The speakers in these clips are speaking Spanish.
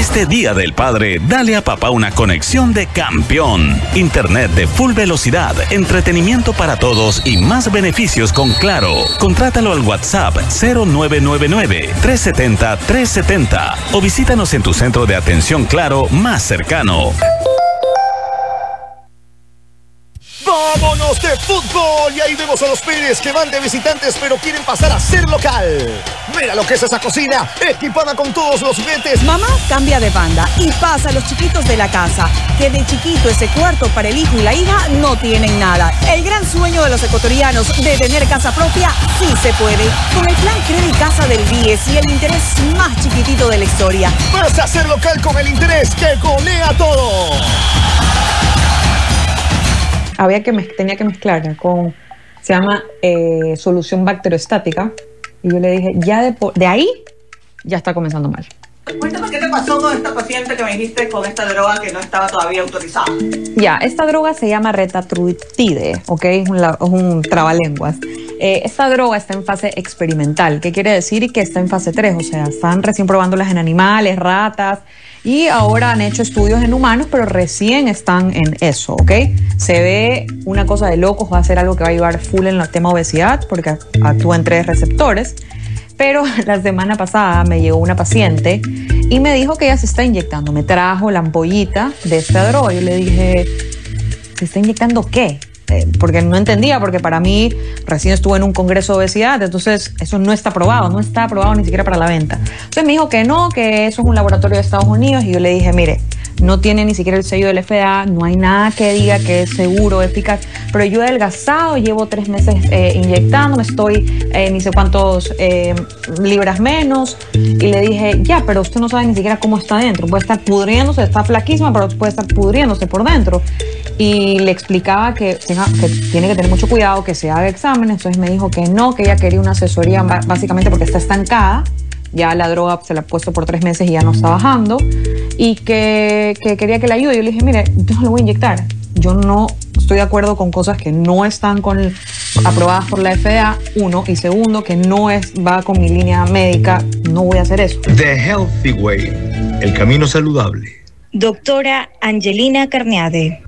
Este Día del Padre, dale a papá una conexión de campeón. Internet de full velocidad, entretenimiento para todos y más beneficios con Claro. Contrátalo al WhatsApp 0999-370-370 o visítanos en tu centro de atención Claro más cercano. ¡Vámonos de fútbol! Y ahí vemos a los Pérez que van de visitantes pero quieren pasar a ser local. Mira lo que es esa cocina, equipada con todos los juguetes. Mamá cambia de banda y pasa a los chiquitos de la casa, que de chiquito ese cuarto para el hijo y la hija no tienen nada. El gran sueño de los ecuatorianos de tener casa propia sí se puede. Con el plan Credit Casa del 10 y el interés más chiquitito de la historia. Vas a ser local con el interés que golea todo. Tenía que mezclarla con, se llama solución bacteriostática, y yo le dije, ya de ahí ya está comenzando mal. Cuéntame qué te pasó con esta paciente que me dijiste con esta droga que no estaba todavía autorizada. Ya, esta droga se llama retatrutide, ¿ok? Es un trabalenguas. Esta droga está en fase experimental. ¿Qué quiere decir? Que está en fase 3, o sea, están recién probándolas en animales, ratas, y ahora han hecho estudios en humanos, pero recién están en eso, ¿ok? Se ve una cosa de locos, va a ser algo que va a ayudar full en el tema obesidad, porque actúa en 3 receptores. Pero la semana pasada me llegó una paciente y me dijo que ella se está inyectando. Me trajo la ampollita de esta droga. Yo le dije, ¿se está inyectando qué? Porque no entendía, porque para mí recién estuve en un congreso de obesidad, entonces eso no está aprobado ni siquiera para la venta. Entonces me dijo que no, que eso es un laboratorio de Estados Unidos, y yo le dije, mire, no tiene ni siquiera el sello del FDA, no hay nada que diga que es seguro, eficaz, pero yo he adelgazado, llevo 3 meses inyectándome, estoy ni sé cuántos libras menos, y le dije, ya, pero usted no sabe ni siquiera cómo está dentro, puede estar pudriéndose, está flaquísima, pero puede estar pudriéndose por dentro. Y le explicaba que tiene que tener mucho cuidado, que se haga exámenes. Entonces me dijo que no, que ella quería una asesoría básicamente porque está estancada, ya la droga se la ha puesto por 3 meses y ya no está bajando, y que quería que la ayude. Yo le dije, mire, yo no le voy a inyectar, yo no estoy de acuerdo con cosas que no están aprobadas por la FDA, uno, y segundo, que no va con mi línea médica, no voy a hacer eso. The Healthy Way, el camino saludable. Doctora Angelina Carneade.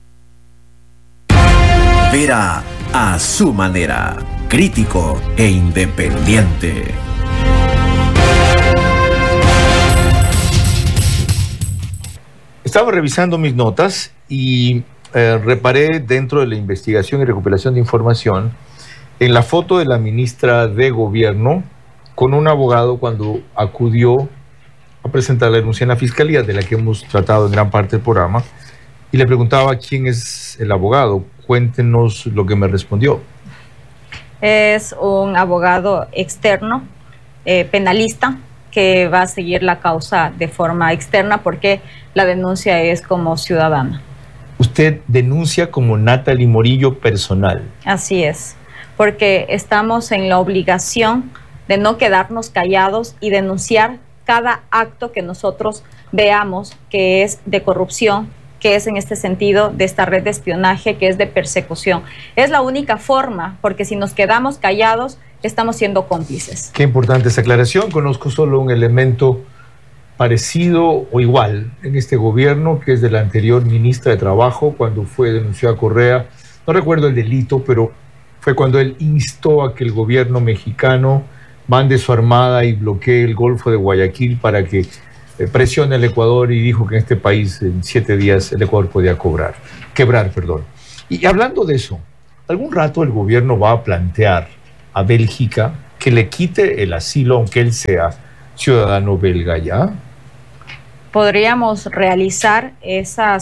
Verá a su manera, crítico e independiente. Estaba revisando mis notas y reparé dentro de la investigación y recopilación de información en la foto de la ministra de Gobierno con un abogado cuando acudió a presentar la denuncia en la Fiscalía, de la que hemos tratado en gran parte del programa, y le preguntaba quién es el abogado. Cuéntenos lo que me respondió. Es un abogado externo, penalista, que va a seguir la causa de forma externa porque la denuncia es como ciudadana. Usted denuncia como Natalie Morillo personal. Así es, porque estamos en la obligación de no quedarnos callados y denunciar cada acto que nosotros veamos que es de corrupción, que es en este sentido de esta red de espionaje, que es de persecución. Es la única forma, porque si nos quedamos callados, estamos siendo cómplices. Qué importante esa aclaración. Conozco solo un elemento parecido o igual en este gobierno, que es de la anterior ministra de Trabajo, cuando fue denunciado a Correa. No recuerdo el delito, pero fue cuando él instó a que el gobierno mexicano mande su armada y bloquee el Golfo de Guayaquil para que presione al Ecuador, y dijo que en este país en 7 días el Ecuador podía quebrar. Y hablando de eso, algún rato el gobierno va a plantear a Bélgica que le quite el asilo aunque él sea ciudadano belga ya. Podríamos realizar esas